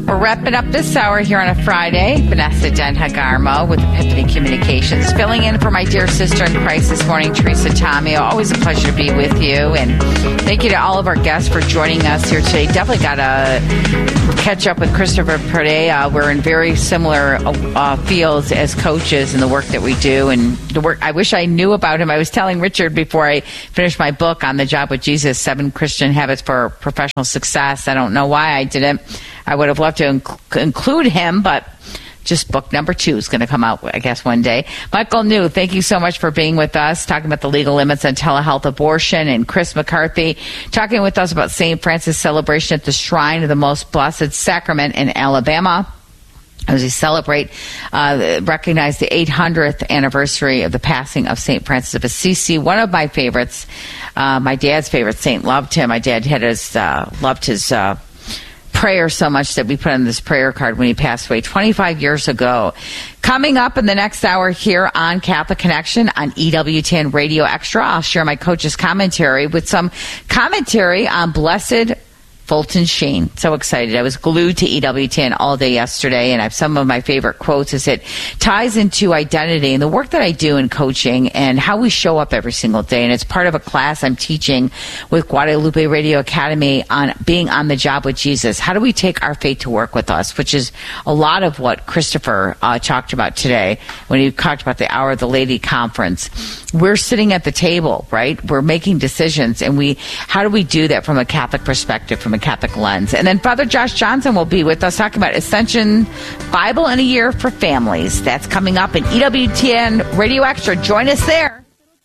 We're wrapping up this hour here on a Friday. Vanessa Den-Hagarmo with Epiphany Communications, filling in for my dear sister in Christ this morning, Teresa Tomeo. Always a pleasure to be with you. And thank you to all of our guests for joining us here today. Definitely got to catch up with Christopher Perde. We're in very similar fields as coaches in the work that we do. And the work I wish I knew about him. I was telling Richard before I finished my book on the job with Jesus, 7 Christian Habits for Professional Success. I don't know why I didn't. I would have loved to include him, but just book number 2 is going to come out, I guess, one day. Michael New, thank you so much for being with us, talking about the legal limits on telehealth abortion, and Chris McCarthy talking with us about St. Francis celebration at the Shrine of the Most Blessed Sacrament in Alabama, as we recognize the 800th anniversary of the passing of St. Francis of Assisi, one of my favorites. My dad's favorite saint, loved him. My dad loved his prayer so much that we put on this prayer card when he passed away 25 years ago. Coming up in the next hour here on Catholic Connection on EWTN Radio Extra, I'll share my coach's commentary with some commentary on Blessed Fulton Sheen. So excited. I was glued to EWTN all day yesterday, and I have some of my favorite quotes as it ties into identity and the work that I do in coaching and how we show up every single day. And it's part of a class I'm teaching with Guadalupe Radio Academy on being on the job with Jesus. How do we take our faith to work with us, which is a lot of what Christopher talked about today when he talked about the Hour of the Lady Conference. We're sitting at the table, right? We're making decisions, and how do we do that from a Catholic perspective, from a Catholic lens? And then Father Josh Johnson will be with us talking about Ascension Bible in a Year for Families. That's coming up in EWTN Radio Extra. Join us there.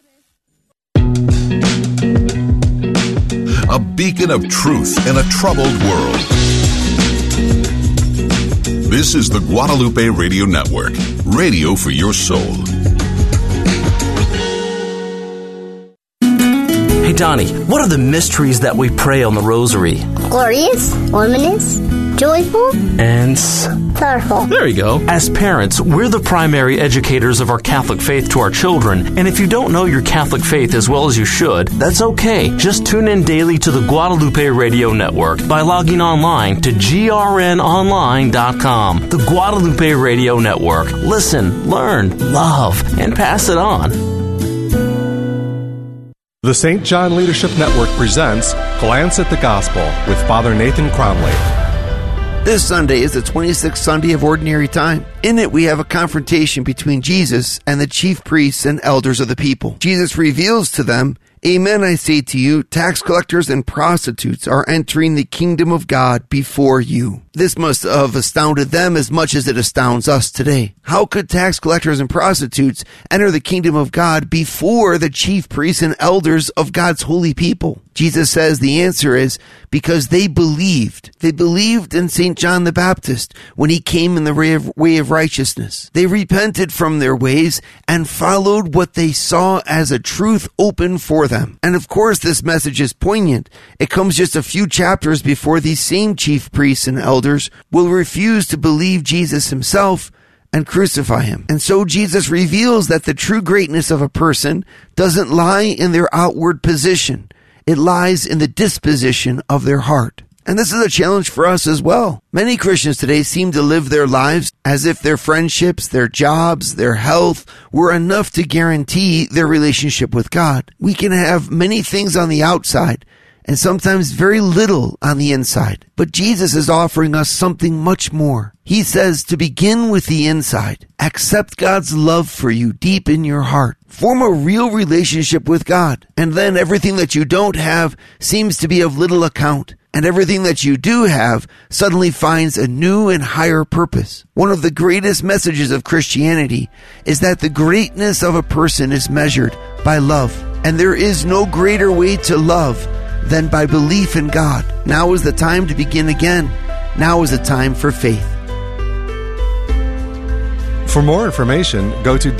A beacon of truth in a troubled world. This is the Guadalupe Radio Network, radio for your soul. Hey, Donnie, what are the mysteries that we pray on the Rosary? Glorious, luminous, joyful, and powerful. There you go. As parents, we're the primary educators of our Catholic faith to our children. And if you don't know your Catholic faith as well as you should, that's okay. Just tune in daily to the Guadalupe Radio Network by logging online to grnonline.com. The Guadalupe Radio Network. Listen, learn, love, and pass it on. The St. John Leadership Network presents Glance at the Gospel with Father Nathan Cromley. This Sunday is the 26th Sunday of Ordinary Time. In it, we have a confrontation between Jesus and the chief priests and elders of the people. Jesus reveals to them, "Amen, I say to you, tax collectors and prostitutes are entering the kingdom of God before you." This must have astounded them as much as it astounds us today. How could tax collectors and prostitutes enter the kingdom of God before the chief priests and elders of God's holy people? Jesus says the answer is because they believed. They believed in St. John the Baptist when he came in the way of righteousness. They repented from their ways and followed what they saw as a truth open for them. And of course, this message is poignant. It comes just a few chapters before these same chief priests and elders will refuse to believe Jesus himself and crucify him. And so Jesus reveals that the true greatness of a person doesn't lie in their outward position. It lies in the disposition of their heart. And this is a challenge for us as well. Many Christians today seem to live their lives as if their friendships, their jobs, their health were enough to guarantee their relationship with God. We can have many things on the outside and sometimes very little on the inside. But Jesus is offering us something much more. He says to begin with the inside. Accept God's love for you deep in your heart. Form a real relationship with God. And then everything that you don't have seems to be of little account. And everything that you do have suddenly finds a new and higher purpose. One of the greatest messages of Christianity is that the greatness of a person is measured by love. And there is no greater way to love than by belief in God. Now is the time to begin again. Now is the time for faith. For more information, go to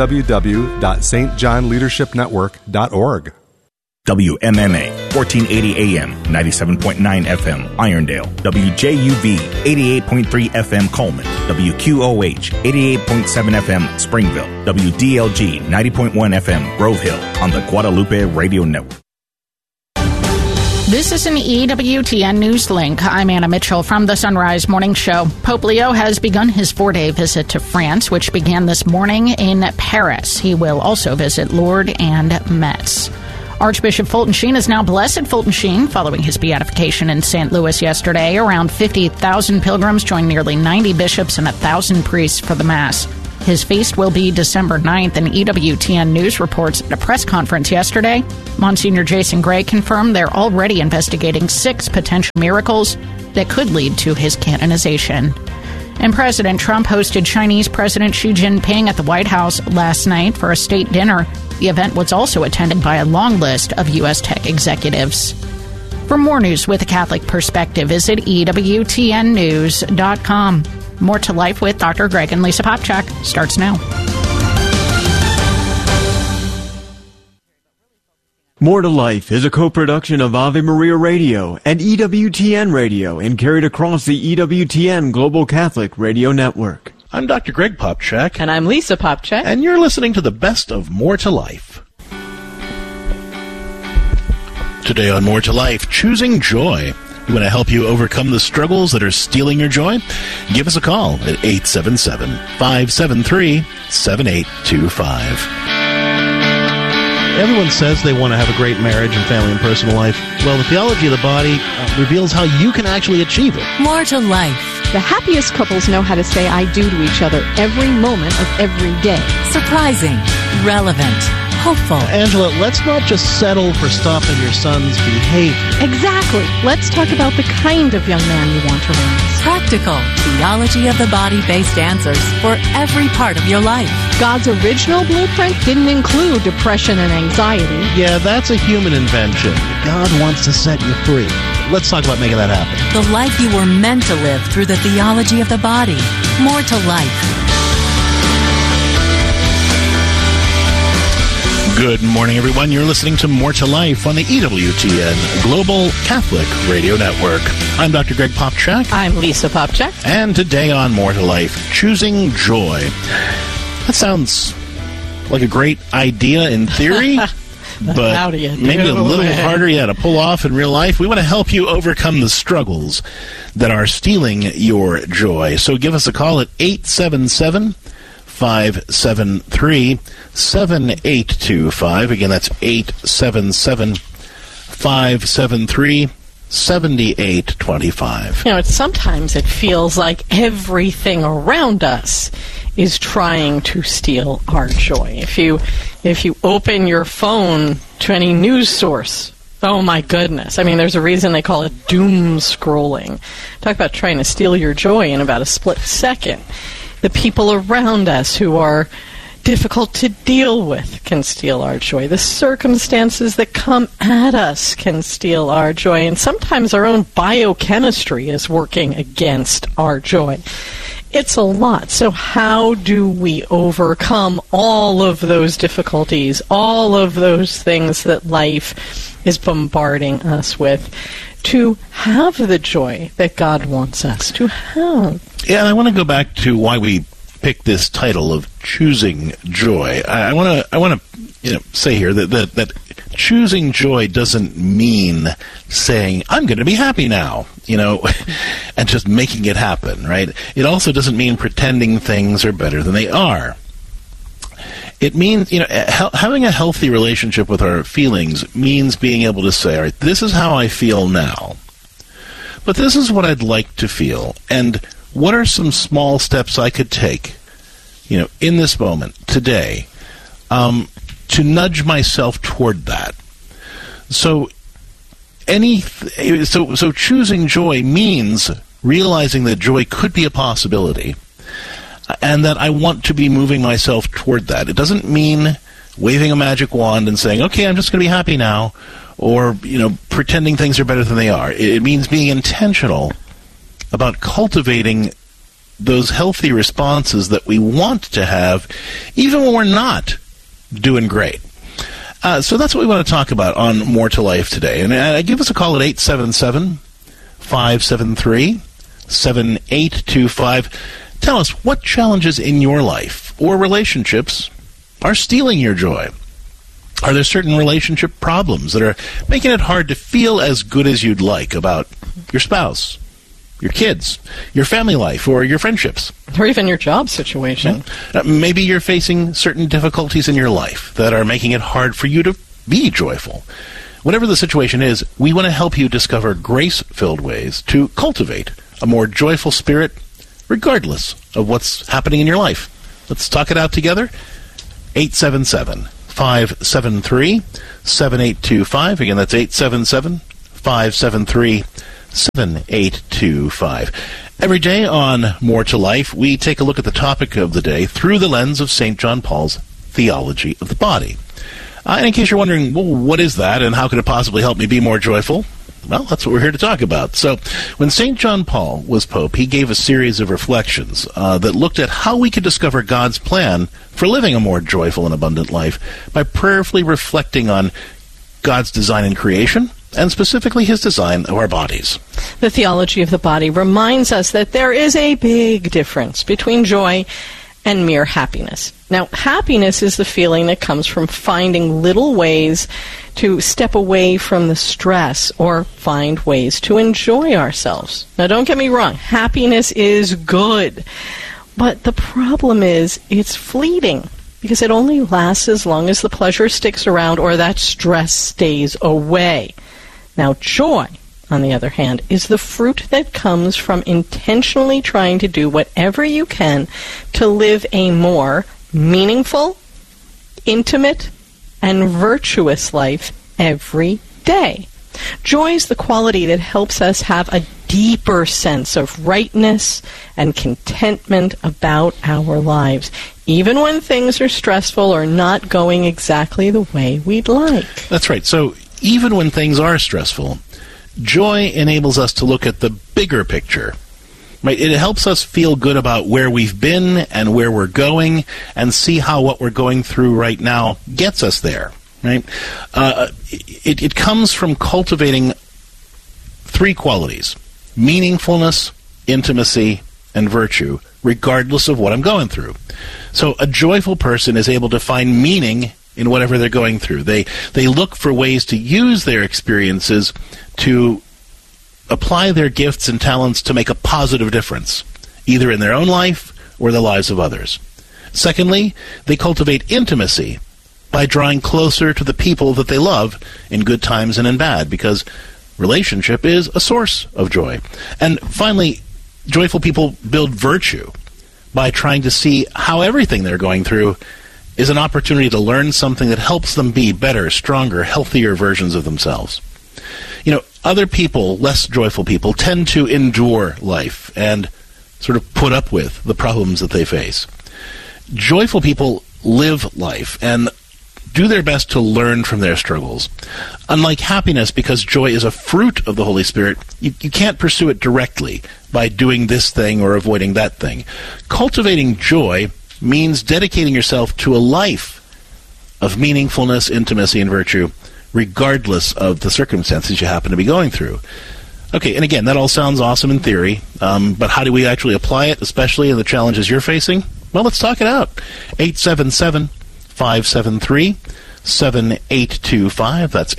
www.stjohnleadershipnetwork.org. WMMA, 1480 AM, 97.9 FM, Irondale. WJUV, 88.3 FM, Coleman. WQOH, 88.7 FM, Springville. WDLG, 90.1 FM, Grove Hill, on the Guadalupe Radio Network. This is an EWTN News Link. I'm Anna Mitchell from the Sunrise Morning Show. Pope Leo has begun his 4-day visit to France, which began this morning in Paris. He will also visit Lourdes and Metz. Archbishop Fulton Sheen is now Blessed Fulton Sheen following his beatification in St. Louis yesterday. Around 50,000 pilgrims joined nearly 90 bishops and 1,000 priests for the Mass. His feast will be December 9th, and EWTN News reports at a press conference yesterday, Monsignor Jason Gray confirmed they're already investigating 6 potential miracles that could lead to his canonization. And President Trump hosted Chinese President Xi Jinping at the White House last night for a state dinner. The event was also attended by a long list of U.S. tech executives. For more news with a Catholic perspective, visit EWTNnews.com. More to Life with Dr. Greg and Lisa Popchak starts now. More to Life is a co-production of Ave Maria Radio and EWTN Radio and carried across the EWTN Global Catholic Radio Network. I'm Dr. Greg Popchak. And I'm Lisa Popchak. And you're listening to the best of More to Life. Today on More to Life, choosing joy. We want to help you overcome the struggles that are stealing your joy. Give us a call at 877-573-7825. Everyone says they want to have a great marriage and family and personal life. Well, the theology of the body reveals how you can actually achieve it. More to Life. The happiest couples know how to say I do to each other every moment of every day. Surprising, relevant, hopeful. Angela, let's not just settle for stopping your son's behavior. Exactly. Let's talk about the kind of young man you want to raise. Practical, theology of the body-based answers for every part of your life. God's original blueprint didn't include depression and anxiety. Yeah, that's a human invention. God wants to set you free. Let's talk about making that happen. The life you were meant to live through the theology of the body. More to Life. Good morning, everyone. You're listening to More to Life on the EWTN Global Catholic Radio Network. I'm Dr. Greg Popchak. I'm Lisa Popchak. And today on More to Life, choosing joy. That sounds like a great idea in theory, but maybe a little harder to pull off in real life. We want to help you overcome the struggles that are stealing your joy. So give us a call at 877-573-7825. Again, that's 877-573-7825. Sometimes it feels like everything around us is trying to steal our joy. If you open your phone to any news source, oh my goodness. I mean, there's a reason they call it doom scrolling. Talk about trying to steal your joy in about a split second. The people around us who are difficult to deal with can steal our joy. The circumstances that come at us can steal our joy. And sometimes our own biochemistry is working against our joy. It's a lot. So how do we overcome all of those difficulties, all of those things that life is bombarding us with, to have the joy that God wants us to have? Yeah, and I want to go back to why we picked this title of choosing joy. I want to say here that choosing joy doesn't mean saying I'm going to be happy now, and just making it happen, right? It also doesn't mean pretending things are better than they are. It means, having a healthy relationship with our feelings means being able to say, all right, this is how I feel now, but this is what I'd like to feel, and what are some small steps I could take, in this moment, today, to nudge myself toward that? So choosing joy means realizing that joy could be a possibility, and that I want to be moving myself toward that. It doesn't mean waving a magic wand and saying, okay, I'm just going to be happy now, or, pretending things are better than they are. It means being intentional about cultivating those healthy responses that we want to have, even when we're not doing great. So that's what we want to talk about on More to Life today. And give us a call at 877-573-7825. Tell us what challenges in your life or relationships are stealing your joy. Are there certain relationship problems that are making it hard to feel as good as you'd like about your spouse, your kids, your family life, or your friendships? Or even your job situation. Maybe you're facing certain difficulties in your life that are making it hard for you to be joyful. Whatever the situation is, we want to help you discover grace-filled ways to cultivate a more joyful spirit regardless of what's happening in your life. Let's talk it out together. 877-573-7825. Again, that's 877-573-7825. Every day on More to Life, we take a look at the topic of the day through the lens of St. John Paul's theology of the body. And in case you're wondering, well, what is that and how could it possibly help me be more joyful? Well, that's what we're here to talk about. So, when St. John Paul was Pope, he gave a series of reflections that looked at how we could discover God's plan for living a more joyful and abundant life by prayerfully reflecting on God's design in creation, and specifically his design of our bodies. The theology of the body reminds us that there is a big difference between joy and mere happiness. Now, happiness is the feeling that comes from finding little ways to step away from the stress or find ways to enjoy ourselves. Now, don't get me wrong, happiness is good. But the problem is it's fleeting because it only lasts as long as the pleasure sticks around or that stress stays away. Now, joy, on the other hand, is the fruit that comes from intentionally trying to do whatever you can to live a more meaningful, intimate, and virtuous life every day. Joy is the quality that helps us have a deeper sense of rightness and contentment about our lives, even when things are stressful or not going exactly the way we'd like. That's right. So even when things are stressful, joy enables us to look at the bigger picture. Right? It helps us feel good about where we've been and where we're going and see how what we're going through right now gets us there. Right? It comes from cultivating three qualities: meaningfulness, intimacy, and virtue, regardless of what I'm going through. So a joyful person is able to find meaning in whatever they're going through. They look for ways to use their experiences to apply their gifts and talents to make a positive difference, either in their own life or the lives of others. Secondly, they cultivate intimacy by drawing closer to the people that they love in good times and in bad, because relationship is a source of joy. And finally, joyful people build virtue by trying to see how everything they're going through is an opportunity to learn something that helps them be better, stronger, healthier versions of themselves. You know, other people, less joyful people, tend to endure life and sort of put up with the problems that they face. Joyful people live life and do their best to learn from their struggles. Unlike happiness, because joy is a fruit of the Holy Spirit, you can't pursue it directly by doing this thing or avoiding that thing. Cultivating joy means dedicating yourself to a life of meaningfulness, intimacy, and virtue, regardless of the circumstances you happen to be going through. Okay, and again, that all sounds awesome in theory, but how do we actually apply it, especially in the challenges you're facing? Well, let's talk it out. 877-573-7825. That's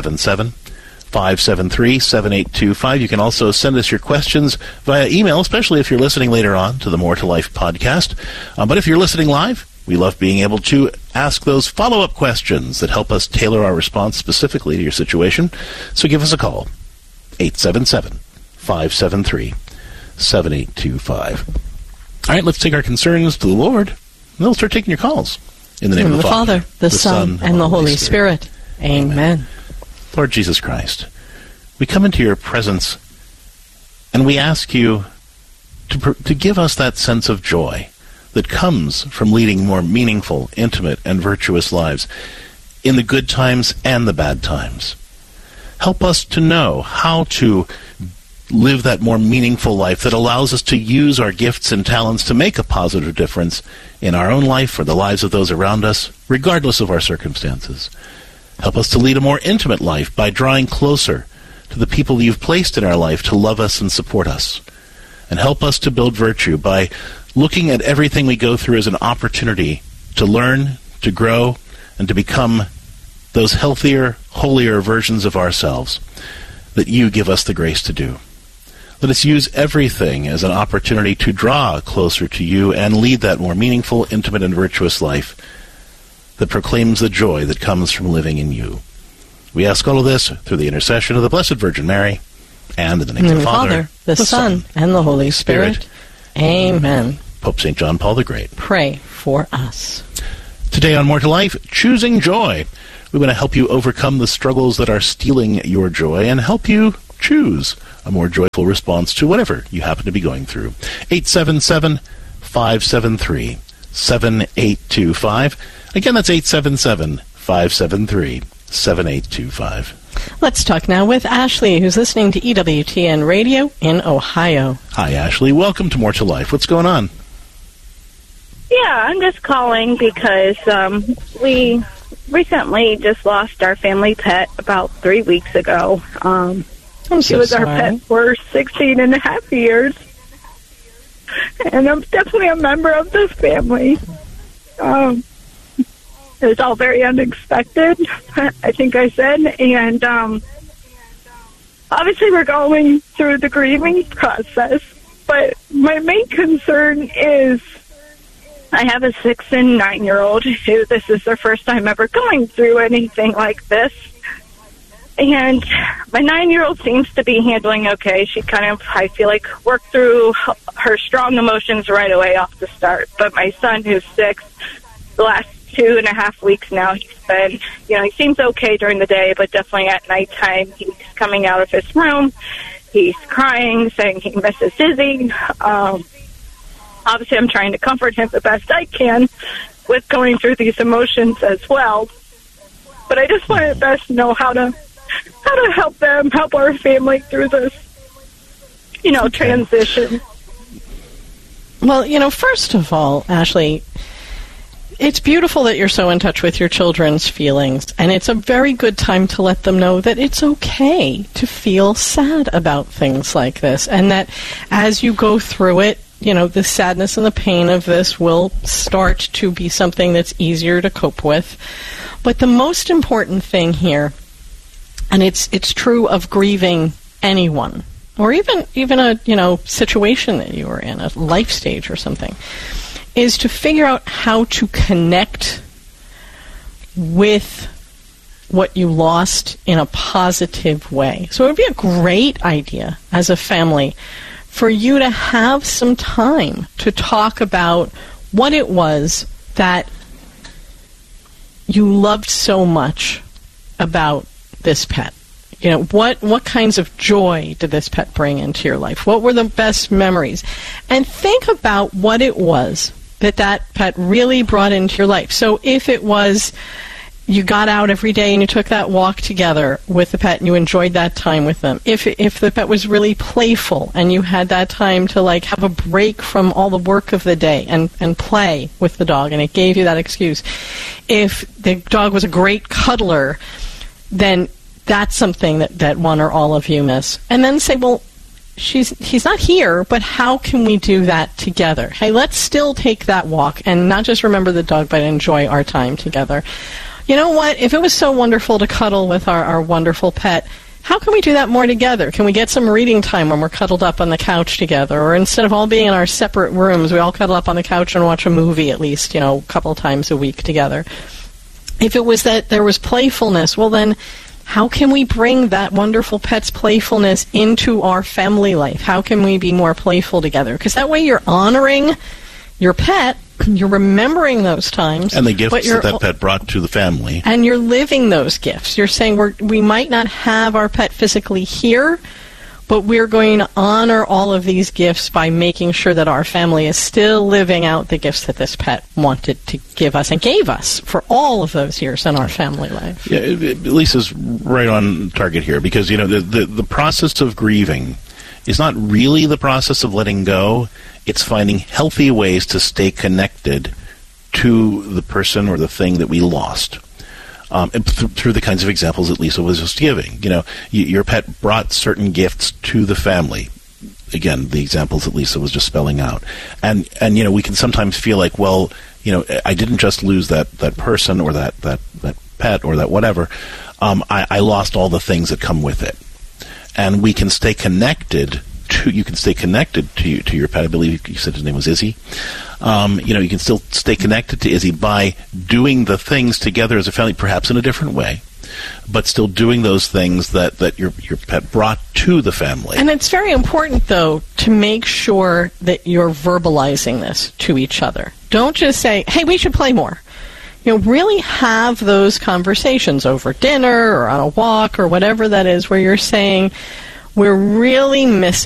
877-573-7825. You can also send us your questions via email, especially if you're listening later on to the More to Life podcast. But if you're listening live, we love being able to ask those follow-up questions that help us tailor our response specifically to your situation. So give us a call, 877-573-7825. All right, let's take our concerns to the Lord, and then we'll start taking your calls. In the name of the Father, the Son, and the Holy Spirit. Amen. Lord Jesus Christ, we come into your presence, and we ask you to give us that sense of joy that comes from leading more meaningful, intimate, and virtuous lives in the good times and the bad times. Help us to know how to live that more meaningful life that allows us to use our gifts and talents to make a positive difference in our own life or the lives of those around us, regardless of our circumstances. Help us to lead a more intimate life by drawing closer to the people you've placed in our life to love us and support us. And help us to build virtue by looking at everything we go through as an opportunity to learn, to grow, and to become those healthier, holier versions of ourselves that you give us the grace to do. Let us use everything as an opportunity to draw closer to you and lead that more meaningful, intimate, and virtuous life that proclaims the joy that comes from living in you. We ask all of this through the intercession of the Blessed Virgin Mary, and in the name of the Father, the Son, and the Holy Spirit. Amen. Pope St. John Paul the Great, pray for us. Today on More to Life, choosing joy. We want to help you overcome the struggles that are stealing your joy and help you choose a more joyful response to whatever you happen to be going through. 877-573-7825. Again, that's 877-573-7825. Let's talk now with Ashley, who's listening to EWTN Radio in Ohio. Hi, Ashley. Welcome to More to Life. What's going on? Yeah, I'm just calling because we recently just lost our family pet about 3 weeks ago. She was our pet for 16 and a half years. And I'm definitely a member of this family. It was all very unexpected, I think I said. And obviously we're going through the grieving process. But my main concern is I have a 6 and 9-year-old who this is their first time ever going through anything like this. And my 9-year-old seems to be handling okay. She kind of, I feel like, worked through her strong emotions right away off the start. But my son, who's 6, the last 2.5 weeks now, he's been, he seems okay during the day, but definitely at nighttime, he's coming out of his room. He's crying, saying he misses Izzy. Obviously, I'm trying to comfort him the best I can with going through these emotions as well. But I just want to best know how to help them, help our family through this, transition. Well, first of all, Ashley, it's beautiful that you're so in touch with your children's feelings, and it's a very good time to let them know that it's okay to feel sad about things like this, and that as you go through it, the sadness and the pain of this will start to be something that's easier to cope with. But the most important thing here, and it's true of grieving anyone, or even a situation that you were in, a life stage or something, is to figure out how to connect with what you lost in a positive way. So it would be a great idea as a family for you to have some time to talk about what it was that you loved so much about this pet. What kinds of joy did this pet bring into your life? What were the best memories? And think about what it was that pet really brought into your life. So if it was you got out every day and you took that walk together with the pet and you enjoyed that time with them, if the pet was really playful and you had that time to have a break from all the work of the day and play with the dog and it gave you that excuse, if the dog was a great cuddler, then that's something that one or all of you miss. And then say, well, he's not here, but how can we do that together? Hey, let's still take that walk and not just remember the dog, but enjoy our time together. You know what? If it was so wonderful to cuddle with our wonderful pet, how can we do that more together? Can we get some reading time when we're cuddled up on the couch together? Or instead of all being in our separate rooms, we all cuddle up on the couch and watch a movie at least, a couple of times a week together. If it was that there was playfulness, well then, how can we bring that wonderful pet's playfulness into our family life? How can we be more playful together? Because that way you're honoring your pet, you're remembering those times. And the gifts that pet brought to the family. And you're living those gifts. You're saying we might not have our pet physically here, but we're going to honor all of these gifts by making sure that our family is still living out the gifts that this pet wanted to give us and gave us for all of those years in our family life. Yeah, Lisa's right on target here because, the process of grieving is not really the process of letting go. It's finding healthy ways to stay connected to the person or the thing that we lost. Through the kinds of examples that Lisa was just giving. Your pet brought certain gifts to the family. Again, the examples that Lisa was just spelling out. And we can sometimes feel like, well, I didn't just lose that person or that pet or that whatever, I lost all the things that come with it. And we can stay connected to your pet. I believe you said his name was Izzy. You can still stay connected to Izzy by doing the things together as a family, perhaps in a different way, but still doing those things that your pet brought to the family. And it's very important, though, to make sure that you're verbalizing this to each other. Don't just say, hey, we should play more. Really have those conversations over dinner or on a walk or whatever that is, where you're saying, we're really missing